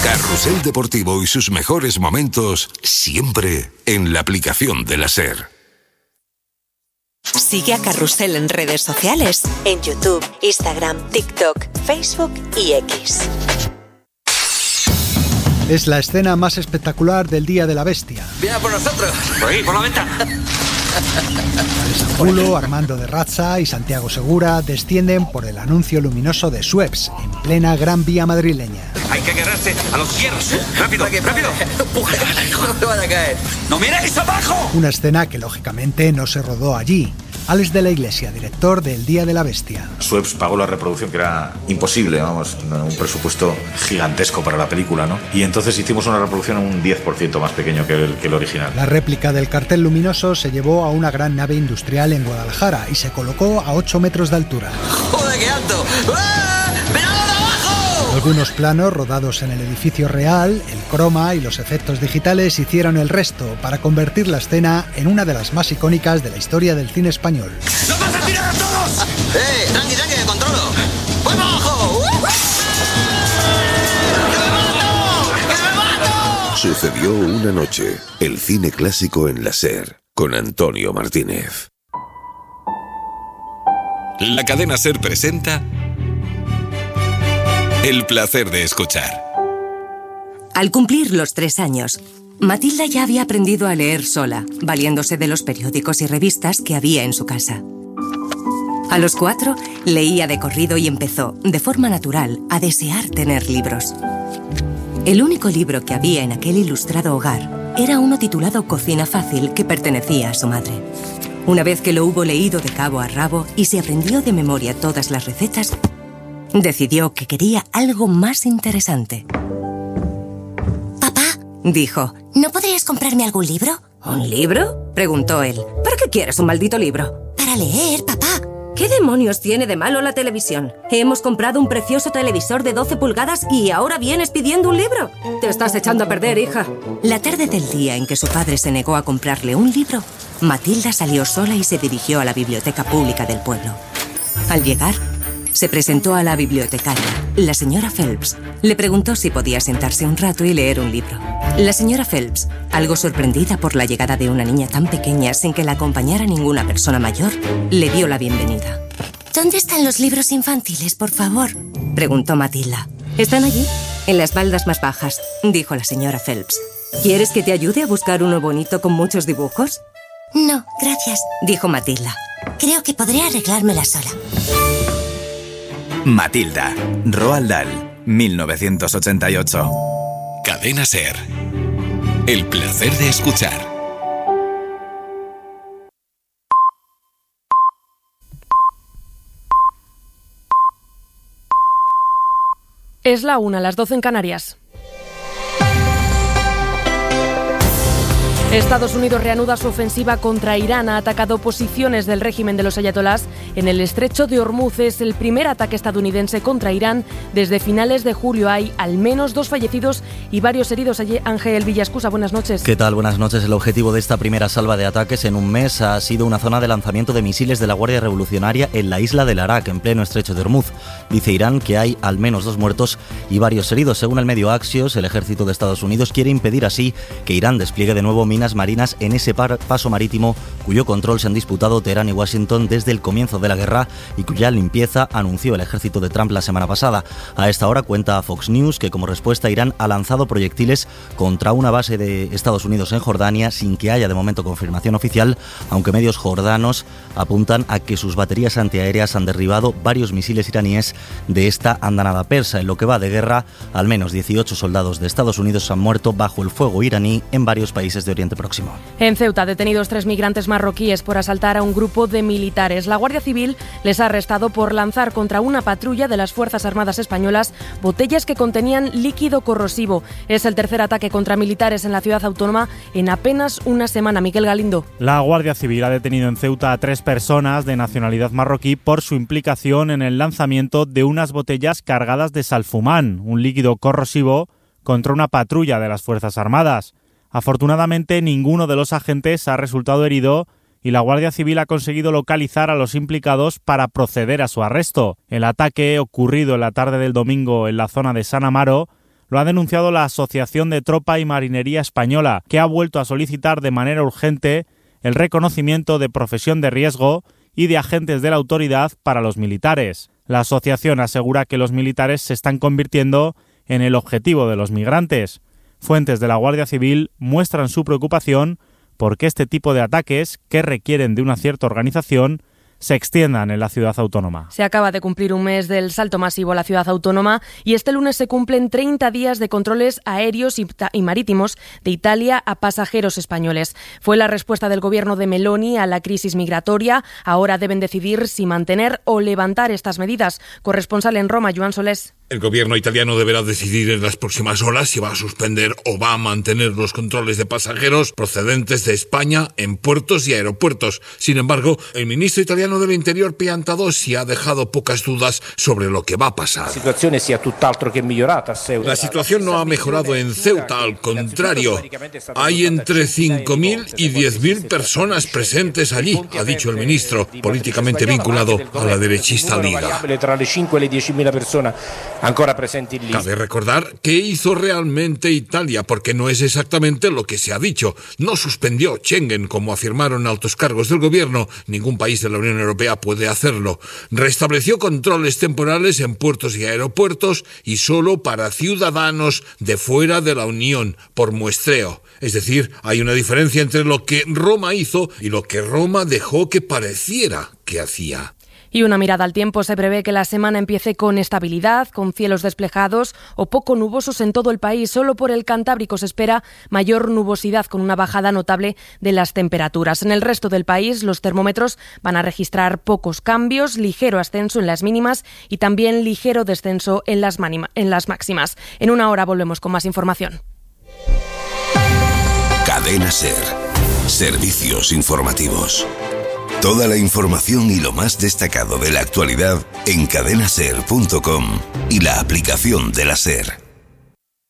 Carrusel Deportivo y sus mejores momentos siempre en la aplicación de la SER. Sigue a Carrusel en redes sociales, en YouTube, Instagram, TikTok, Facebook y X. Es la escena más espectacular del Día de la Bestia. ¡Viene por nosotros! ¡Por ahí, por la ventana! Alessandro, Armando de Razza y Santiago Segura descienden por el anuncio luminoso de Schweppes en plena Gran Vía madrileña. Hay que agarrarse a los hierros. ¡Rápido, rápido! ¡Empuje! ¡No me vaya a caer! ¡No miréis abajo! Una escena que lógicamente no se rodó allí. Alex de la Iglesia, director del Día de la Bestia. Schweppes pagó la reproducción, que era imposible, vamos, un presupuesto gigantesco para la película, ¿no? Y entonces hicimos una reproducción un 10% más pequeño que el original. La réplica del cartel luminoso se llevó a una gran nave industrial en Guadalajara y se colocó a 8 metros de altura. ¡Joder, qué alto! ¡Ah! ¡Mirad de abajo! Algunos planos rodados en el edificio real, el croma y los efectos digitales hicieron el resto para convertir la escena en una de las más icónicas de la historia del cine español. ¡Nos vas a tirar a todos! Tranqui, tranqui, que controlo. ¡Voy para abajo! ¡Que me mato! ¡Que me mato! Sucedió una noche, el cine clásico en la SER, con Antonio Martínez. La cadena SER presenta El placer de escuchar. Al cumplir los 3 años, Matilda ya había aprendido a leer sola, valiéndose de los periódicos y revistas que había en su casa. A los 4, leía de corrido y empezó, de forma natural, a desear tener libros. El único libro que había en aquel ilustrado hogar era uno titulado Cocina Fácil, que pertenecía a su madre. Una vez que lo hubo leído de cabo a rabo y se aprendió de memoria todas las recetas, decidió que quería algo más interesante. Papá, dijo, ¿no podrías comprarme algún libro? ¿Un libro?, preguntó él. ¿Para qué quieres un maldito libro? Para leer, papá. ¿Qué demonios tiene de malo la televisión? Hemos comprado un precioso televisor de 12 pulgadas y ahora vienes pidiendo un libro. Te estás echando a perder, hija. La tarde del día en que su padre se negó a comprarle un libro, Matilda salió sola y se dirigió a la biblioteca pública del pueblo. Al llegar, se presentó a la bibliotecaria, la señora Phelps. Le preguntó si podía sentarse un rato y leer un libro. La señora Phelps, algo sorprendida por la llegada de una niña tan pequeña sin que la acompañara ninguna persona mayor, le dio la bienvenida. ¿Dónde están los libros infantiles, por favor?, preguntó Matilda. Están allí, en las baldas más bajas, dijo la señora Phelps. ¿Quieres que te ayude a buscar uno bonito con muchos dibujos? No, gracias, dijo Matilda. Creo que podré arreglármela sola. Matilda, Roald Dahl, 1988. Cadena SER. El placer de escuchar. Es la 1, las 12 en Canarias. Estados Unidos reanuda su ofensiva contra Irán. Ha atacado posiciones del régimen de los ayatolás en el estrecho de Hormuz. Es el primer ataque estadounidense contra Irán desde finales de julio. Hay al menos 2 fallecidos y varios heridos. Allí, Ángel Villascusa, buenas noches. ¿Qué tal? Buenas noches. El objetivo de esta primera salva de ataques en un mes ha sido una zona de lanzamiento de misiles de la Guardia Revolucionaria en la isla del Arak, en pleno estrecho de Hormuz. Dice Irán que hay al menos 2 muertos y varios heridos. Según el medio Axios, el ejército de Estados Unidos quiere impedir así que Irán despliegue de nuevo minas marinas en ese paso marítimo cuyo control se han disputado Teherán y Washington desde el comienzo de la guerra y cuya limpieza anunció el ejército de Trump la semana pasada. A esta hora cuenta Fox News que como respuesta Irán ha lanzado proyectiles contra una base de Estados Unidos en Jordania sin que haya de momento confirmación oficial, aunque medios jordanos apuntan a que sus baterías antiaéreas han derribado varios misiles iraníes de esta andanada persa. En lo que va de guerra, al menos 18 soldados de Estados Unidos han muerto bajo el fuego iraní en varios países de Oriente Próximo. En Ceuta, detenidos 3 migrantes marroquíes por asaltar a un grupo de militares. La Guardia Civil les ha arrestado por lanzar contra una patrulla de las Fuerzas Armadas españolas botellas que contenían líquido corrosivo. Es el tercer ataque contra militares en la ciudad autónoma en apenas una semana. Miguel Galindo. La Guardia Civil ha detenido en Ceuta a 3 personas de nacionalidad marroquí por su implicación en el lanzamiento de unas botellas cargadas de salfumán, un líquido corrosivo, contra una patrulla de las Fuerzas Armadas. Afortunadamente, ninguno de los agentes ha resultado herido y la Guardia Civil ha conseguido localizar a los implicados para proceder a su arresto. El ataque, ocurrido en la tarde del domingo en la zona de San Amaro, Lo ha denunciado la Asociación de Tropa y Marinería Española, que ha vuelto a solicitar de manera urgente el reconocimiento de profesión de riesgo y de agentes de la autoridad para los militares. La asociación asegura que los militares se están convirtiendo en el objetivo de los migrantes. Fuentes de la Guardia Civil muestran su preocupación porque este tipo de ataques, que requieren de una cierta organización, se extiendan en la ciudad autónoma. Se acaba de cumplir un mes del salto masivo a la ciudad autónoma y este lunes se cumplen 30 días de controles aéreos y marítimos de Italia a pasajeros españoles. Fue la respuesta del gobierno de Meloni a la crisis migratoria. Ahora deben decidir si mantener o levantar estas medidas. Corresponsal en Roma, Joan Solés. El gobierno italiano deberá decidir en las próximas horas si va a suspender o va a mantener los controles de pasajeros procedentes de España en puertos y aeropuertos. Sin embargo, el ministro italiano del Interior, Piantadosi, ha dejado pocas dudas sobre lo que va a pasar. La situación no ha mejorado en Ceuta, al contrario. Hay entre 5.000 y 10.000 personas presentes allí, ha dicho el ministro, políticamente vinculado a la derechista Liga. Cabe recordar qué hizo realmente Italia, porque no es exactamente lo que se ha dicho. No suspendió Schengen, como afirmaron altos cargos del gobierno. Ningún país de la Unión Europea puede hacerlo. Restableció controles temporales en puertos y aeropuertos y solo para ciudadanos de fuera de la Unión, por muestreo. Es decir, hay una diferencia entre lo que Roma hizo y lo que Roma dejó que pareciera que hacía. Y una mirada al tiempo. Se prevé que la semana empiece con estabilidad, con cielos despejados o poco nubosos en todo el país. Solo por el Cantábrico se espera mayor nubosidad, con una bajada notable de las temperaturas. En el resto del país los termómetros van a registrar pocos cambios, ligero ascenso en las mínimas y también ligero descenso en las máximas. En una hora volvemos con más información. Cadena SER. Servicios informativos. Toda la información y lo más destacado de la actualidad en cadenaser.com y la aplicación de la SER.